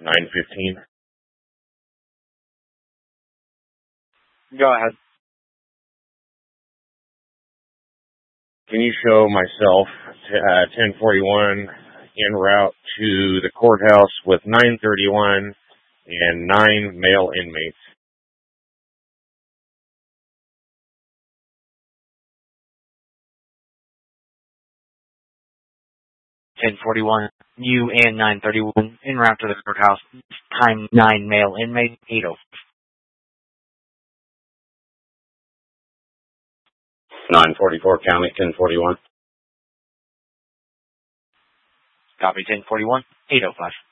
9:15. Go ahead. Can you show myself 1041 en route to the courthouse with 931 and 9 male inmates? You and 931 en route to the courthouse. Time 9 male inmate 80. 944 County 1041. Copy 1041 805.